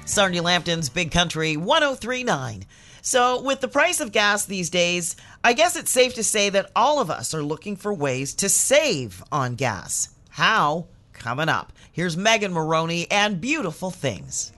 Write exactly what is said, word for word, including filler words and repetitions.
Sarnia Lambton's Big Country one oh three point nine. So with the price of gas these days, I guess it's safe to say that all of us are looking for ways to save on gas. How? Coming up. Here's Megan Maroney and Beautiful Things.